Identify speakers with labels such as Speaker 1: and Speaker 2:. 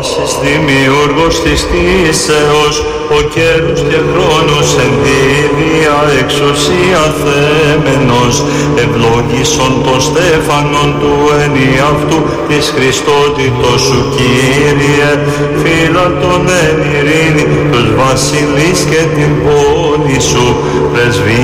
Speaker 1: πάσης δημιούργος της τήσεως, ο καιρούς και χρόνους εν τη Δία εξουσία θέμενος, ευλόγησον των στέφανων του ενιαυτού της Χριστότητος σου Κύριε, φύλακτον εν ειρήνη τους βασιλείς και την πόλη σου, πρεσβεία